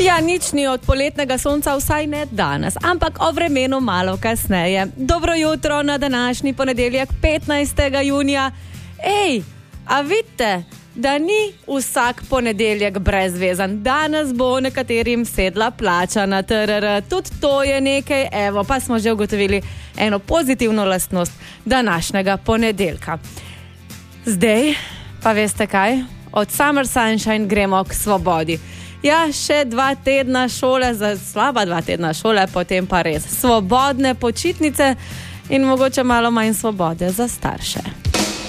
Ja, nič ni od poletnega sonca, vsaj ne danes, ampak o vremenu malo kasneje. Dobro jutro na današnji ponedeljek, 15. junija. Ej, a vidite, da ni vsak ponedeljek brezvezan. Danes bo nekaterim sedla plača na TRR. Tudi to je nekaj, evo, pa smo že ugotovili eno pozitivno lastnost današnjega ponedeljka. Zdaj, pa veste kaj? Od Summer Sunshine gremo k svobodi. Ja, še 2 tedna šole, slaba 2 tedna šole, potem pa res svobodne počitnice in mogoče malo manj svobode za starše.